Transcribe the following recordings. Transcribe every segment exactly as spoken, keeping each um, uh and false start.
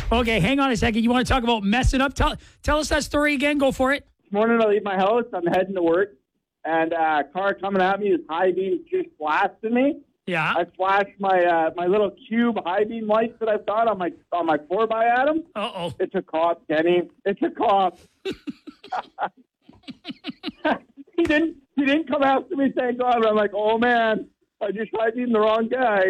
Okay, hang on a second. You want to talk about messing up? Tell tell us that story again. Go for it. This morning I leave my house. I'm heading to work, and uh, a car coming at me is high beam just blasting me. Yeah. I flashed my uh, my little cube high beam lights that I've got on my on my four by at him. Uh oh. It's a cop, Kenny. It's a cop. he didn't he didn't come after me, thank God. But I'm like, oh man, I just high beamed the wrong guy.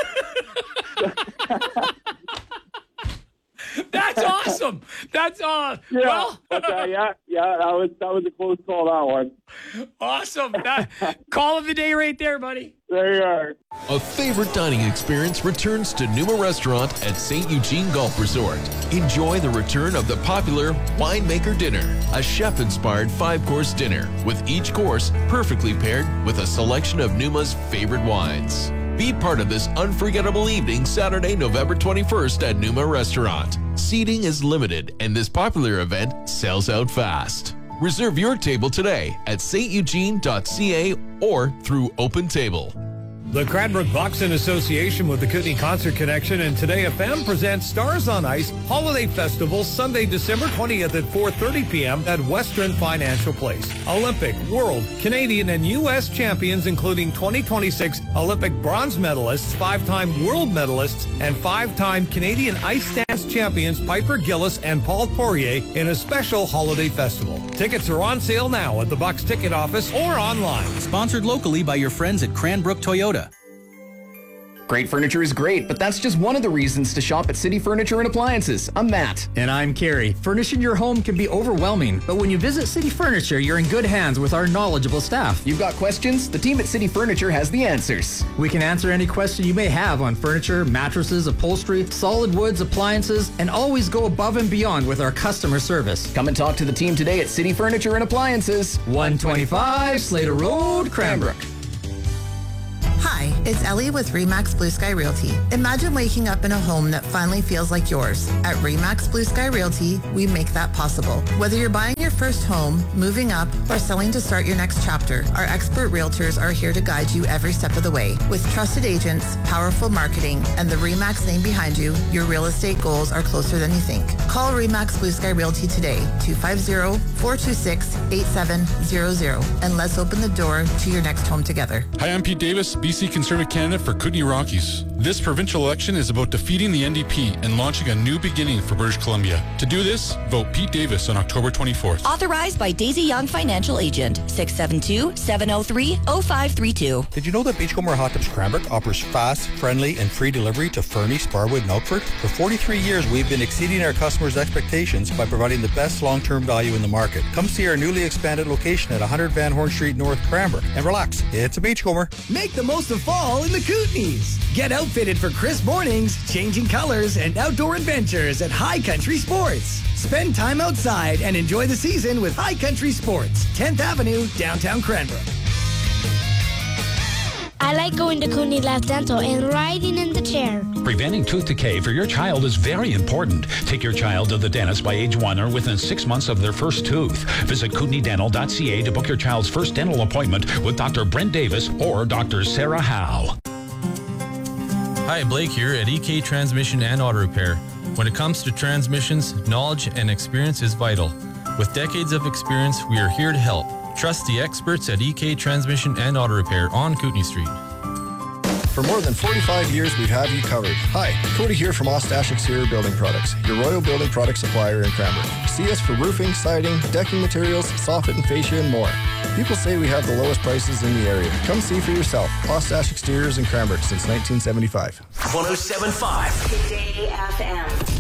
That's awesome. That's uh Yeah, well but, uh, yeah, yeah. That was that was a close call. That one. awesome. That, call of the day right there, buddy. There you are. A favorite dining experience returns to Numa Restaurant at Saint Eugene Golf Resort. Enjoy the return of the popular Winemaker Dinner, a chef-inspired five-course dinner with each course perfectly paired with a selection of Numa's favorite wines. Be part of this unforgettable evening Saturday, November twenty-first at Numa Restaurant. Seating is limited and this popular event sells out fast. Reserve your table today at s t eugene dot c a or through OpenTable. The Cranbrook Boxing Association with the Kootenai Concert Connection and Today F M presents Stars on Ice Holiday Festival Sunday, December twentieth at four thirty p.m. at Western Financial Place. Olympic, world, Canadian, and U S champions, including twenty twenty-six Olympic bronze medalists, five-time world medalists, and five-time Canadian ice dance champions Piper Gillis and Paul Poirier in a special holiday festival. Tickets are on sale now at the Bucks ticket office or online. Sponsored locally by your friends at Cranbrook Toyota. Great furniture is great, but that's just one of the reasons to shop at City Furniture and Appliances. I'm Matt. And I'm Carrie. Furnishing your home can be overwhelming, but when you visit City Furniture, you're in good hands with our knowledgeable staff. You've got questions? The team at City Furniture has the answers. We can answer any question you may have on furniture, mattresses, upholstery, solid woods, appliances, and always go above and beyond with our customer service. Come and talk to the team today at City Furniture and Appliances. one twenty-five Slater Road, Cranbrook. Hi, it's Ellie with Remax Blue Sky Realty. Imagine waking up in a home that finally feels like yours. At Remax Blue Sky Realty, we make that possible. Whether you're buying your first home, moving up, or selling to start your next chapter, our expert realtors are here to guide you every step of the way. With trusted agents, powerful marketing, and the Remax name behind you, your real estate goals are closer than you think. Call Remax Blue Sky Realty today, two five zero, four two six, eight seven zero zero, and let's open the door to your next home together. Hi, I'm Pete Davis, B C Conservative candidate for Kootenai Rockies. This provincial election is about defeating the N D P and launching a new beginning for British Columbia. To do this, vote Pete Davis on October twenty-fourth. Authorized by Daisy Young Financial Agent, six seven two, seven zero three, zero five three two. Did you know that Beachcomber Hot Tubs Cranbrook offers fast, friendly, and free delivery to Fernie, Sparwood, and Elkford? For forty-three years, we've been exceeding our customers' expectations by providing the best long-term value in the market. Come see our newly expanded location at one hundred Van Horn Street, North Cranbrook, and relax. It's a Beachcomber. Make the most of fall in the Kootenays. Get outfitted for crisp mornings, changing colors, and outdoor adventures at High Country Sports. Spend time outside and enjoy the season with High Country Sports, tenth Avenue, downtown Cranbrook. I like going to Kootenai Left Dental and riding in the chair. Preventing tooth decay for your child is very important. Take your child to the dentist by age one or within six months of their first tooth. Visit Kootenai Dental dot c a to book your child's first dental appointment with Doctor Brent Davis or Doctor Sarah Howe. Hi, Blake here at E K Transmission and Auto Repair. When it comes to transmissions, knowledge and experience is vital. With decades of experience, we are here to help. Trust the experts at E K Transmission and Auto Repair on Kootenai Street. For more than forty-five years, we have you covered. Hi, Cody here from Ostash Exterior Building Products, your Royal Building Product supplier in Cranbrook. See us for roofing, siding, decking materials, soffit and fascia, and more. People say we have the lowest prices in the area. Come see for yourself. Ostash Exteriors in Cranbrook since nineteen seventy-five. one oh seven point five. Today F M.